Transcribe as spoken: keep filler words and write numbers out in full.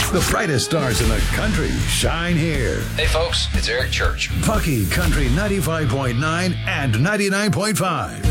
The brightest stars in the country shine here. Hey folks, it's Eric Church. Bucky Country ninety-five point nine and ninety-nine point five.